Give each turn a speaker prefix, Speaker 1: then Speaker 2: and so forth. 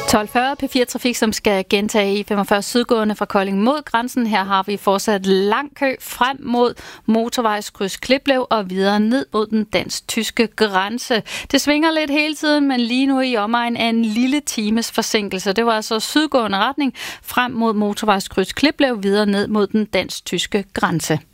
Speaker 1: 12:40 P4 Trafik, som skal gentage E45 sydgående fra Kolding mod grænsen. Her har vi fortsat lang kø frem mod motorvejskryds Kliplev og videre ned mod den dansk-tyske grænse. Det svinger lidt hele tiden, men lige nu i omegn af en lille times forsinkelse. Det var altså sydgående retning frem mod motorvejskryds Kliplev videre ned mod den dansk-tyske grænse.